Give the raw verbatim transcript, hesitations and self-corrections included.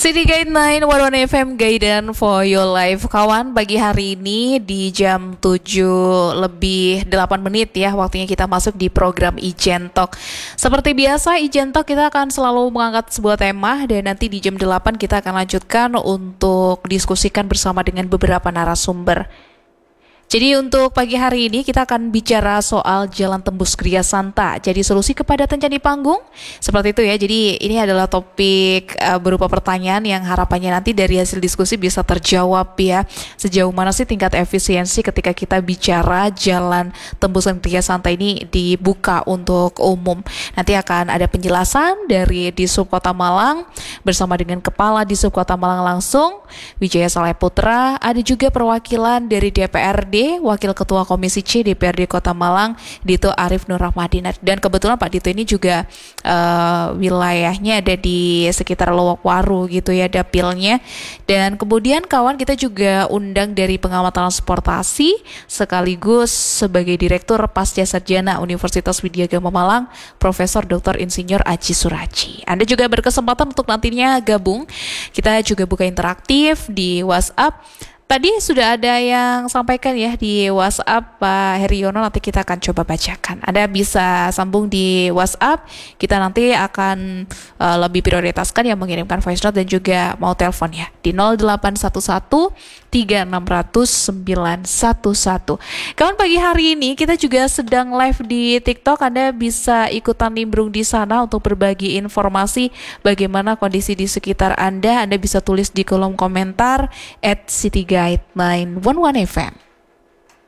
City Guide sembilan satu satu F M Guidance for your life. Kawan, pagi hari ini di jam tujuh lebih delapan menit ya, waktunya kita masuk di program Ijen Talk. Seperti biasa, Ijen Talk kita akan selalu mengangkat sebuah tema, dan nanti di jam delapan kita akan lanjutkan untuk diskusikan bersama dengan beberapa narasumber. Jadi untuk pagi hari ini kita akan bicara soal Jalan Tembus Gria Santa. Jadi solusi kepadatan candi panggung, seperti itu ya. Jadi ini adalah topik uh, berupa pertanyaan yang harapannya nanti dari hasil diskusi bisa terjawab ya. Sejauh mana sih tingkat efisiensi ketika kita bicara Jalan Tembus Gria Santa ini dibuka untuk umum. Nanti akan ada penjelasan dari Disub Kota Malang bersama dengan Kepala Disub Kota Malang langsung, Wijaya Saleh Putra. Ada juga perwakilan dari D P R D, Wakil Ketua Komisi C D P R D Kota Malang, Dito Arif Nur Rahmadi. Dan kebetulan Pak Dito ini juga uh, wilayahnya ada di sekitar Lowokwaru gitu ya, dapilnya. Dan kemudian kawan, kita juga undang dari pengamat transportasi sekaligus sebagai Direktur Pasca Sarjana Universitas Widya Gama Malang, Profesor Doktor Insinyur Aji Suraji. Anda juga berkesempatan untuk nantinya gabung. Kita juga buka interaktif di WhatsApp. Tadi sudah ada yang sampaikan ya di WhatsApp Pak Heriono, nanti kita akan coba bacakan. Anda bisa sambung di WhatsApp, kita nanti akan uh, lebih prioritaskan yang mengirimkan voice note dan juga mau telepon ya di nol delapan satu satu tiga enam nol nol sembilan satu satu. Kawan, pagi hari ini kita juga sedang live di TikTok. Anda bisa ikutan nimbrung di sana untuk berbagi informasi bagaimana kondisi di sekitar Anda. Anda bisa tulis di kolom komentar at City Guide sembilan satu satu F M.